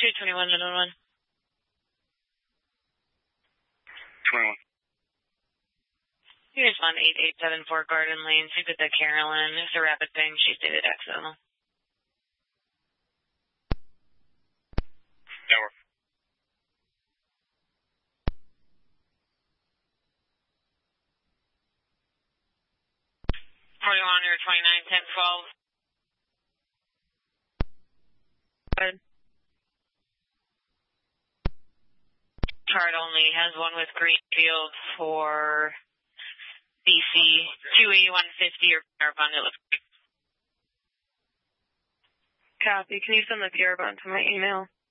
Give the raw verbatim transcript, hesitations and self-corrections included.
two twenty-one to one. twenty-one. You guys want eight eight seven four Garden Lane. Speak with the Carolyn. It's a rapid ping. She stated accidental. Network. forty-one or twenty-nine ten twelve. Good. Card only has one with Greenfield for B C two eighty-one fifty or Pierre Bond. It looks like. Copy. Can you send the Pierre Bond to my email?